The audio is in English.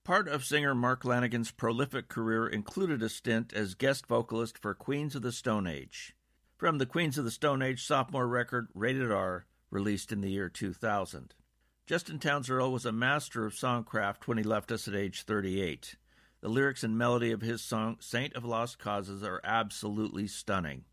Part of singer Mark Lanegan's prolific career included a stint as guest vocalist for Queens of the Stone Age. From the Queens of the Stone Age sophomore record, Rated R, released in the year 2000. Justin Townes Earle was a master of songcraft when he left us at age 38. The lyrics and melody of his song, Saint of Lost Causes, are absolutely stunning.